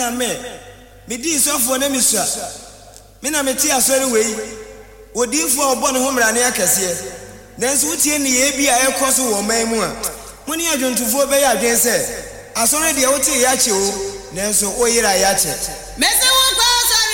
na me di sofo na misua me na me ti asori wei odinfo obo ne ho mra ne akese nanso wutie ne ye bi a ekoso wo man mu a muni adwontufo be ya adwen se asori de wote ya che o nanso oyira ya che mese